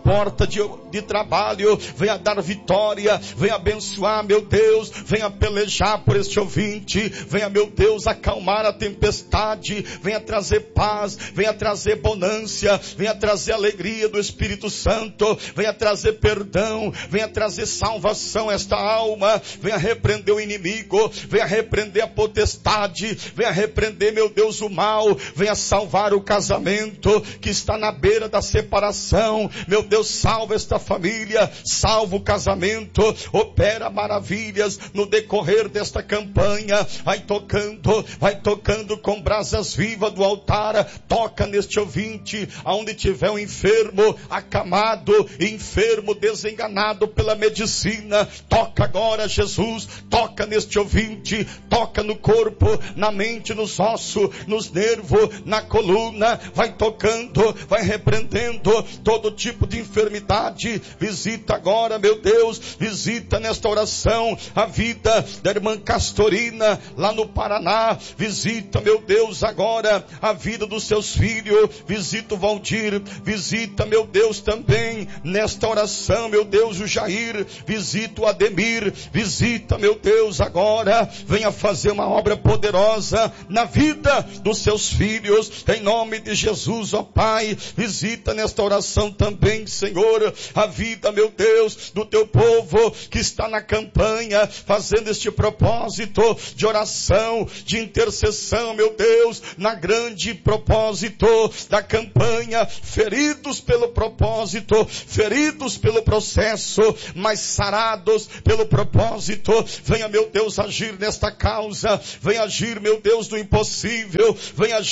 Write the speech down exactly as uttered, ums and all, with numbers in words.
porta de, de trabalho, venha dar vitória, venha abençoar, meu Deus, venha pelejar por este ouvinte, venha, meu Deus, acalmar a tempestade, venha trazer paz, venha trazer bonância, venha trazer alegria do Espírito Santo, venha trazer perdão, venha trazer salvação a esta alma, venha repreender o inimigo, venha repreender a potestade, venha repreender, meu Deus, o mal, venha salvar o casamento que está na beira da separação, meu Deus, salva esta família, salva o casamento, opera maravilhas no decorrer desta campanha, vai tocando, vai tocando com brasas vivas do altar, toca neste ouvinte, aonde tiver um enfermo, acamado, enfermo, desenganado pela medicina, toca agora, Jesus, toca neste ouvinte, toca no corpo, na mente, nos ossos, nos nervos, na coluna, vai tocando, vai repreendendo todo tipo de enfermidade, visita agora, meu Deus, visita nesta oração a vida da irmã Castorina, lá no Paraná, visita, meu Deus, agora a vida dos seus filhos, visita o Valdir, visita, meu Deus, também nesta oração, meu Deus, o Jair, visita o Ademir, visita, meu Deus, agora, venha fazer uma obra poderosa na vida dos seus filhos, em nome de Jesus, ó Pai, visita nesta oração também, Senhor, a vida, meu Deus, do teu povo que está na campanha, fazendo este propósito de oração, de intercessão, meu Deus, na grande propósito da campanha, feridos pelo propósito, feridos pelo processo, mas sarados pelo propósito. Venha, meu Deus, agir nesta causa, venha agir, meu Deus, do impossível, venha agir